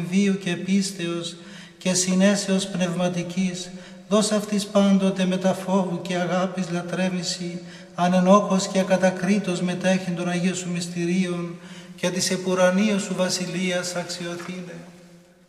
βίου και πίστεως και συνέσεως πνευματικής, δώσ' αυτής πάντοτε με φόβου και αγάπης λατρεύηση, ανενόχως και ακατακρίτως μετέχει των Αγίων Σου μυστηρίων και της επουρανίου Σου βασιλείας αξιοθήνε.